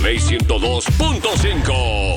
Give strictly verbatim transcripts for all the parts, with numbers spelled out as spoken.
Ley ciento dos punto cinco.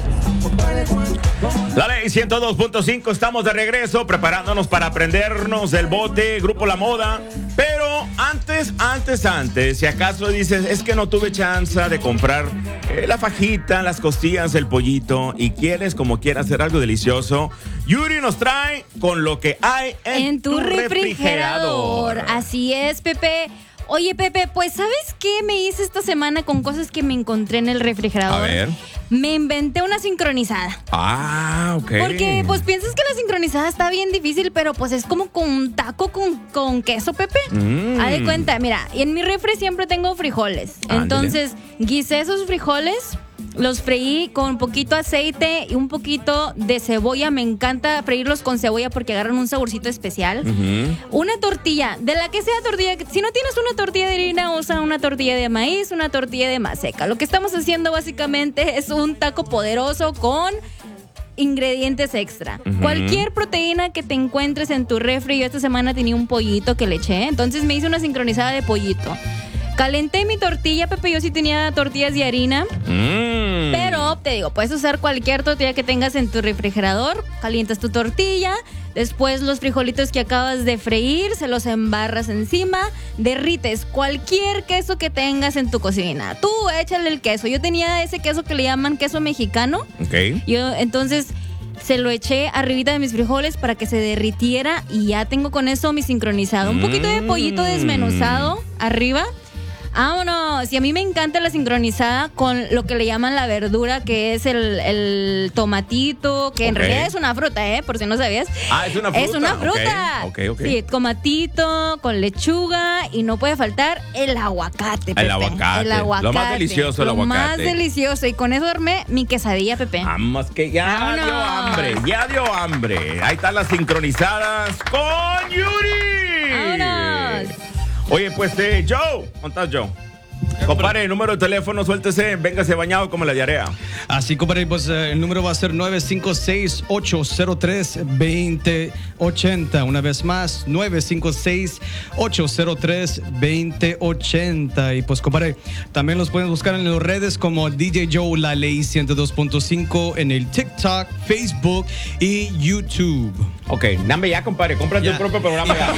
La Ley ciento dos punto cinco, estamos de regreso preparándonos para aprendernos del bote, Grupo La Moda. Pero antes, antes, antes, si acaso dices, es que no tuve chance de comprar eh, la fajita, las costillas, el pollito y quieres como quieras hacer algo delicioso, Yuri nos trae con lo que hay en, en tu, tu refrigerador. refrigerador. Así es, Pepe. Oye, Pepe, pues ¿sabes qué me hice esta semana con cosas que me encontré en el refrigerador? A ver. Me inventé una sincronizada. Ah, ok. Porque pues piensas que la sincronizada está bien difícil, pero pues es como con un taco con, con queso, Pepe. Mm. Haz de cuenta, mira, en mi refri siempre tengo frijoles. Ándale. Entonces, guisé esos frijoles, los freí con un poquito aceite y un poquito de cebolla. Me encanta freírlos con cebolla porque agarran un saborcito especial. Uh-huh. Una tortilla, de la que sea tortilla. Si no tienes una tortilla de harina, usa una tortilla de maíz, una tortilla de maseca. Lo que estamos haciendo básicamente es un taco poderoso con ingredientes extra. Uh-huh. Cualquier proteína que te encuentres en tu refri. Yo esta semana tenía un pollito que le eché, entonces me hice una sincronizada de pollito. Calenté mi tortilla, Pepe, yo sí tenía tortillas de harina. Mm. Pero, te digo, puedes usar cualquier tortilla que tengas en tu refrigerador. Calientas tu tortilla, después los frijolitos que acabas de freír, se los embarras encima, derrites cualquier queso que tengas en tu cocina. Tú échale el queso. Yo tenía ese queso que le llaman queso mexicano. Ok. Yo, entonces, se lo eché arribita de mis frijoles para que se derritiera y ya tengo con eso mi sincronizado. Un poquito de pollito desmenuzado arriba. Vámonos. Y a mí me encanta la sincronizada con lo que le llaman la verdura, que es el, el tomatito, que en okay. realidad es una fruta, ¿eh? Por si no sabías. Ah, es una fruta. Es una fruta. Okay. Okay, okay. Sí, tomatito con lechuga y no puede faltar el aguacate, Pepe. El aguacate. El aguacate. Lo más delicioso, el lo aguacate. Lo más delicioso. Y con eso armé mi quesadilla, Pepe. Vamos, que ya Vámonos. dio hambre, ya dio hambre. Ahí están las sincronizadas con Yuri. Vámonos. Oye, pues, eh, Joe, ¿dónde estás, Joe? Compadre, el número de teléfono, suéltese, véngase bañado como la diarrea. Así, compadre, pues eh, el número va a ser nueve cinco seis, ocho cero tres, dos cero ocho cero. Una vez más, nueve cinco seis, ocho cero tres, dos cero ocho cero. Y pues, compadre, también los pueden buscar en las redes como D J Joe La Ley ciento dos punto cinco en el TikTok, Facebook y YouTube. Ok, dame ya, compadre, cómprate tu propio programa ya.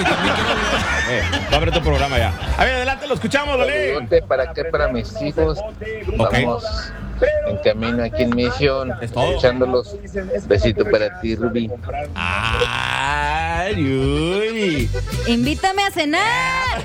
eh, cómprate tu programa ya. A ver, adelante, lo escuchamos, dale. ¿Para qué? Para mis hijos. Okay. Vamos en camino aquí en Misión, escuchándolos. Besito para ti, Ruby. ¡Ay, uy! Invítame a cenar.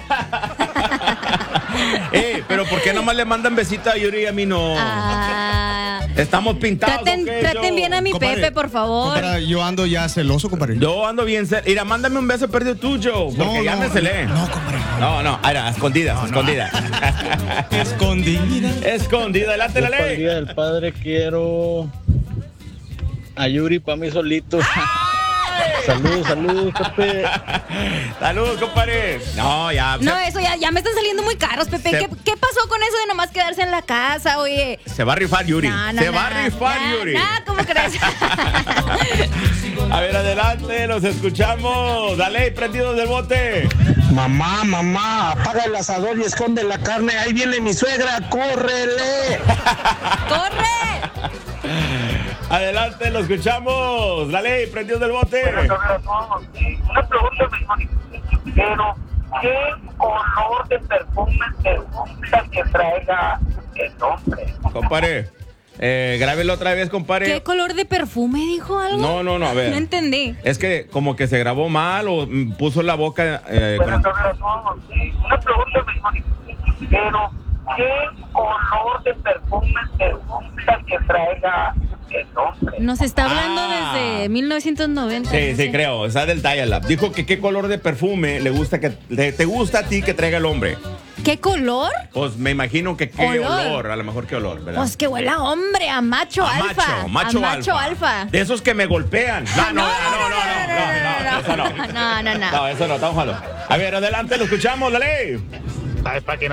eh, pero ¿por qué nomás le mandan besita a Yuri y a mí no? Ah, Estamos pintados. traten, ¿o qué, traten Joe? bien a mi Compadre, Pepe, por favor. Compadre, yo ando ya celoso, compadre. Yo ando bien. Cel- Mira, mándame un beso perdido tú, Joe, porque No, ya no, me celé. No, compadre. No, no, ahora, escondidas, No, no. escondidas. Escondida. Escondida, adelante la Para el ley. Día del Padre quiero a Yuri para mí solito. Saludos, saludos, Pepe. Saludos, compadre. No, ya. No, se, eso ya, ya me están saliendo muy caros, Pepe. Se- ¿Qué, ¿Qué pasó con eso de nomás quedarse en la casa, oye? se va a rifar Yuri. No, no, se no, va a rifar no, Yuri. No, ¿cómo crees? A ver, adelante, los escuchamos. Dale, prendidos del bote. Mamá, mamá, apaga el asador y esconde la carne. Ahí viene mi suegra, córrele. ¡Corre! Adelante, lo escuchamos. Dale, prendidos del bote. Una pregunta mejor, pero ¿qué olor de perfume te gusta que traiga el hombre? Compadre, eh, grábelo otra vez, compadre. ¿Qué color de perfume dijo algo? No, no, no, a ver. No entendí. Es que como que se grabó mal o mm, puso la boca. Eh, Pero, con- una pregunta mejor, pero ¿qué olor de perfume te gusta que traiga el hombre? Nos está hablando Ah. desde mil novecientos noventa. Sí, no sí, sé. creo. Está del Dial-Up. Dijo que qué color de perfume le gusta que te, te gusta a ti que traiga el hombre. ¿Qué color? Pues me imagino que qué olor, Olor. a lo mejor qué olor, ¿verdad? Pues que huela a hombre, a macho A alfa. macho, macho, a macho alfa. alfa. De esos que me golpean. No, no, no, no, no, no, no, no, eso no. no, no, no. No, eso no, estamos malos. A ver, adelante, lo escuchamos, dale. ¿Sabes para qué